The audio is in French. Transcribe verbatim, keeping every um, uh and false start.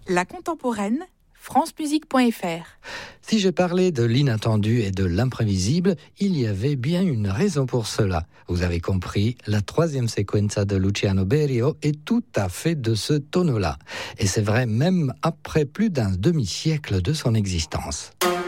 La contemporaine, francemusique point f r. Si j'ai parlé de l'inattendu et de l'imprévisible, il y avait bien une raison pour cela. Vous avez compris, la troisième sequenza de Luciano Berio est tout à fait de ce tonneau-là. Et c'est vrai même après plus d'un demi-siècle de son existence.